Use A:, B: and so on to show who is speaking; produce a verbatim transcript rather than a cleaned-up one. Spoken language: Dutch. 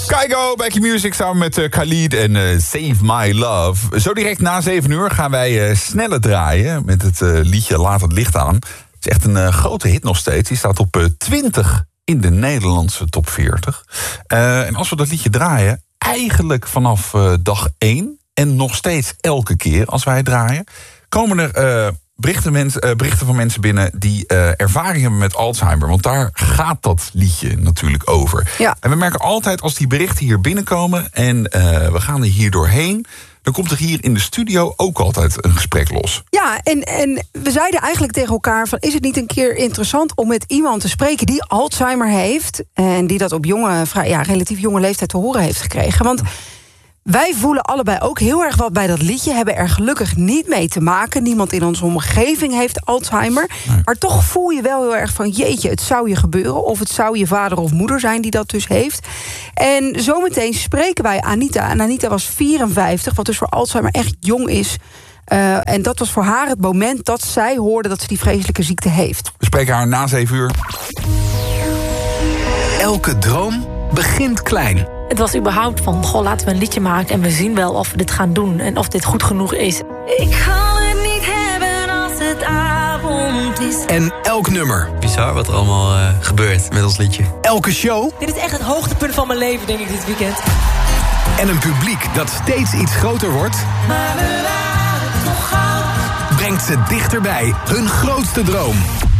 A: Keigo, Back in Music samen met uh, Khalid en uh, Save My Love. Zo direct na zeven uur gaan wij uh, sneller draaien met het uh, liedje Laat het licht aan. Het is echt een uh, grote hit nog steeds. Die staat op uh, twintig in de Nederlandse top veertig. Uh, en als we dat liedje draaien, eigenlijk vanaf uh, dag één... en nog steeds elke keer als wij het draaien, komen er uh, berichten, mens, uh, berichten van mensen binnen die uh, ervaring hebben met Alzheimer. Want daar gaat dat liedje natuurlijk over.
B: Ja.
A: En we merken altijd als die berichten hier binnenkomen en uh, we gaan er hier doorheen, dan komt er hier in de studio ook altijd een gesprek los.
B: Ja, en, en we zeiden eigenlijk tegen elkaar van, is het niet een keer interessant om met iemand te spreken die Alzheimer heeft en die dat op jonge, vrij, ja, relatief jonge leeftijd te horen heeft gekregen. Want wij voelen allebei ook heel erg wat bij dat liedje, hebben er gelukkig niet mee te maken. Niemand in onze omgeving heeft Alzheimer.
A: Nee.
B: Maar toch voel je wel heel erg van, jeetje, het zou je gebeuren. Of het zou je vader of moeder zijn die dat dus heeft. En zometeen spreken wij Anita. En Anita was vierenvijftig, wat dus voor Alzheimer echt jong is. Uh, en dat was voor haar het moment dat zij hoorde dat ze die vreselijke ziekte heeft.
A: We spreken haar na zeven uur.
C: Elke droom begint klein.
D: Het was überhaupt van, goh, laten we een liedje maken en we zien wel of we dit gaan doen en of dit goed genoeg is.
E: Ik kan het niet hebben als het avond is.
C: En elk nummer.
F: Bizar wat er allemaal uh, gebeurt met ons liedje.
C: Elke show.
G: Dit is echt het hoogtepunt van mijn leven, denk ik, dit weekend.
C: En een publiek dat steeds iets groter wordt.
E: Maar we waren toch goud.
C: Brengt ze dichterbij hun grootste droom.